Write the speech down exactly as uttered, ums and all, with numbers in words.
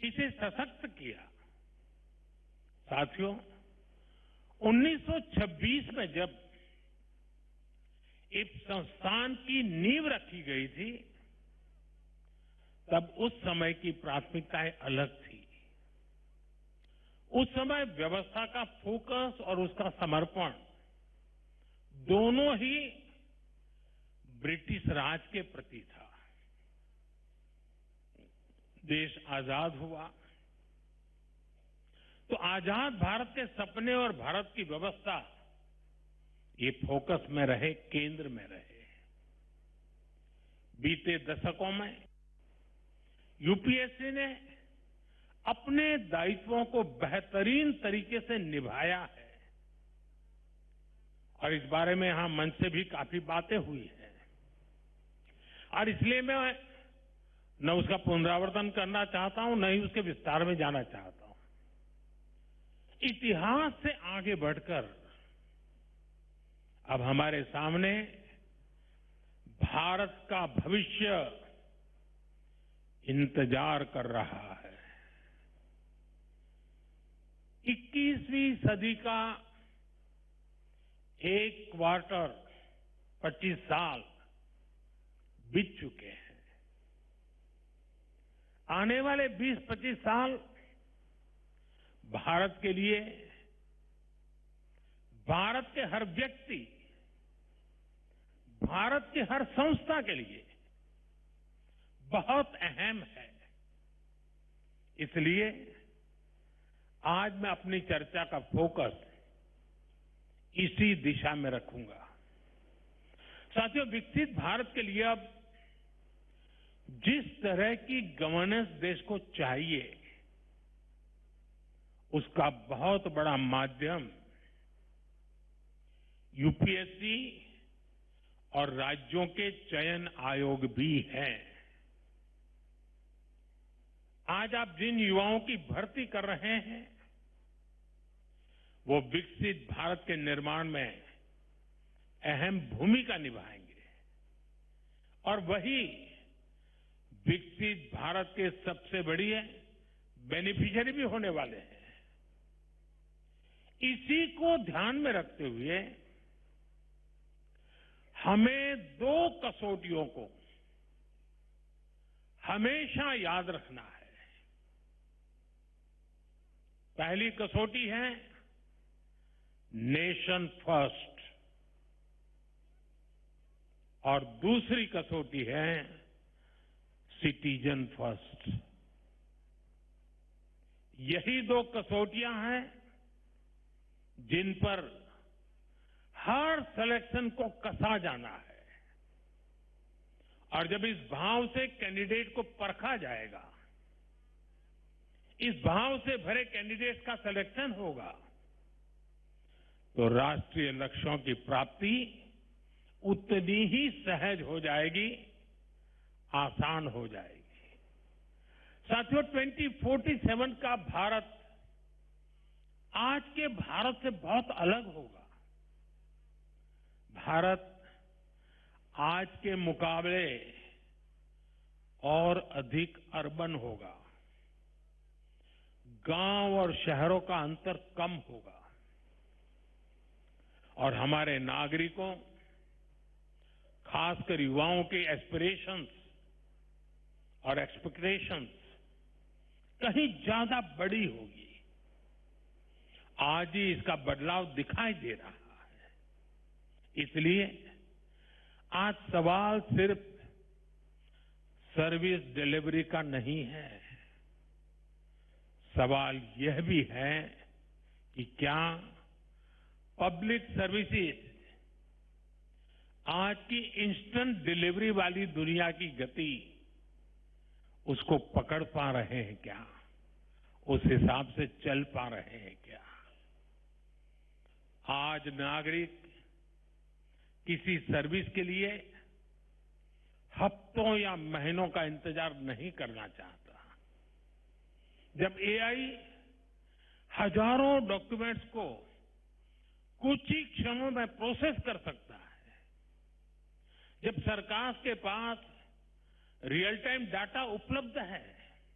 इसे सशक्त किया। साथियों, उन्नीस सौ छब्बीस में जब इस संस्थान की नींव रखी गई थी, तब उस समय की प्राथमिकताएं अलग थी। उस समय व्यवस्था का फोकस और उसका समर्पण दोनों ही ब्रिटिश राज के प्रति था। देश आजाद हुआ तो आजाद भारत के सपने और भारत की व्यवस्था ये फोकस में रहे, केंद्र में रहे। बीते दशकों में यूपीएससी ने अपने दायित्वों को बेहतरीन तरीके से निभाया है और इस बारे में यहां मंच से भी काफी बातें हुई हैं और इसलिए मैं न उसका पुनरावर्तन करना चाहता हूं, न ही उसके विस्तार में जाना चाहता हूं। इतिहास से आगे बढ़कर अब हमारे सामने भारत का भविष्य इंतजार कर रहा है। इक्कीसवीं सदी का एक क्वार्टर, पच्चीस साल बीत चुके हैं। आने वाले बीस पच्चीस साल भारत के लिए, भारत के हर व्यक्ति, भारत की हर संस्था के लिए बहुत अहम है। इसलिए आज मैं अपनी चर्चा का फोकस इसी दिशा में रखूंगा। साथियों, विकसित भारत के लिए अब जिस तरह की गवर्नेंस देश को चाहिए, उसका बहुत बड़ा माध्यम यूपीएससी और राज्यों के चयन आयोग भी है। आज आप जिन युवाओं की भर्ती कर रहे हैं, वो विकसित भारत के निर्माण में अहम भूमिका निभाएंगे और वही विकसित भारत के सबसे बड़ी बेनिफिशियरी भी होने वाले हैं। इसी को ध्यान में रखते हुए हमें दो कसौटियों को हमेशा याद रखना है। पहली कसौटी है नेशन फर्स्ट और दूसरी कसौटी है सिटीजन फर्स्ट। यही दो कसौटियां हैं जिन पर हर सिलेक्शन को कसा जाना है और जब इस भाव से कैंडिडेट को परखा जाएगा, इस भाव से भरे कैंडिडेट्स का सिलेक्शन होगा, तो राष्ट्रीय लक्ष्यों की प्राप्ति उतनी ही सहज हो जाएगी, आसान हो जाएगी। साथियों, ट्वेंटी फोर्टी सेवन का भारत आज के भारत से बहुत अलग होगा। भारत आज के मुकाबले और अधिक अर्बन होगा। गांव और शहरों का अंतर कम होगा और हमारे नागरिकों, खासकर युवाओं के एस्पिरेशंस और एक्सपेक्टेशंस कहीं ज्यादा बड़ी होगी। आज ही इसका बदलाव दिखाई दे रहा है। इसलिए आज सवाल सिर्फ सर्विस डिलीवरी का नहीं है, सवाल यह भी है कि क्या पब्लिक सर्विसेज आज की इंस्टेंट डिलीवरी वाली दुनिया की गति उसको पकड़ पा रहे हैं क्या, उस हिसाब से चल पा रहे हैं क्या। आज नागरिक किसी सर्विस के लिए हफ्तों या महीनों का इंतजार नहीं करना चाहता। जब एआई हजारों डॉक्यूमेंट्स को कुछ ही क्षणों में प्रोसेस कर सकता है, जब सरकार के पास रियल टाइम डाटा उपलब्ध है,